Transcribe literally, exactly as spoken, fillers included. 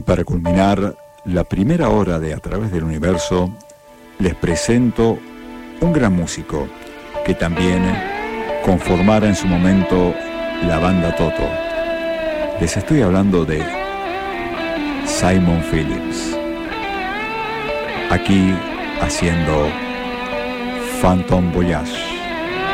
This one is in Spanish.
Y para culminar la primera hora de A Través del Universo, les presento un gran músico que también conformara en su momento la banda Toto. Les estoy hablando de Simon Phillips, aquí haciendo Phantom Voyage.